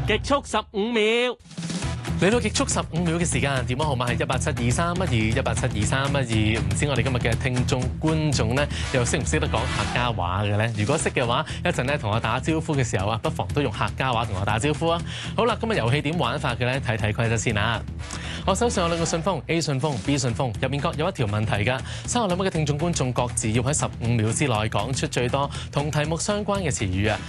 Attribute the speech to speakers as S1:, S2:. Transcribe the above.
S1: 極速15秒。
S2: 嚟到極速15秒嘅時間，電話號碼係1872312，1872312。唔知我哋今日嘅聽眾觀眾咧，又識唔識得講客家話嘅咧？如果識嘅話，一陣咧同我打招呼嘅時候啊，不妨都用客家話同我打招呼啊！好啦，今日遊戲點玩法嘅咧？睇睇規則先啊！我手上有兩個信封 ，A 信封、B 信封，入面各有一條問題㗎。三個兩位嘅聽眾觀眾各自要喺15秒之內講出最多同題目相關嘅詞語啊！